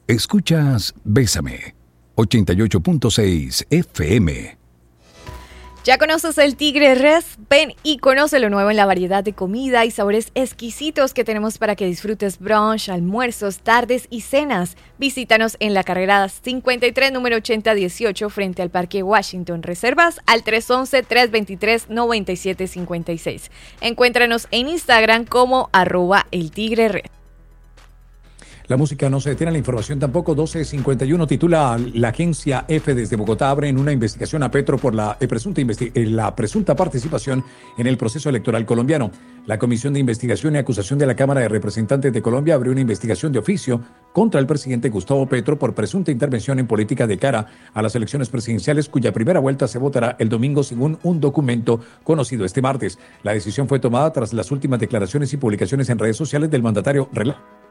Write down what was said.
Escuchas Bésame, 88.6 FM. ¿Ya conoces el Tigre Red? Ven y conoce lo nuevo en la variedad de comida y sabores exquisitos que tenemos para que disfrutes brunch, almuerzos, tardes y cenas. Visítanos en la carrera 53, número 8018, frente al Parque Washington. Reservas al 311-323-9756. Encuéntranos en Instagram como @eltigrered. La música no se detiene, la información tampoco. 12:51 titula la agencia F desde Bogotá abre en una investigación a Petro por la presunta participación en el proceso electoral colombiano. La Comisión de Investigación y Acusación de la Cámara de Representantes de Colombia abrió una investigación de oficio contra el presidente Gustavo Petro por presunta intervención en política de cara a las elecciones presidenciales, cuya primera vuelta se votará el domingo según un documento conocido este martes. La decisión fue tomada tras las últimas declaraciones y publicaciones en redes sociales del mandatario.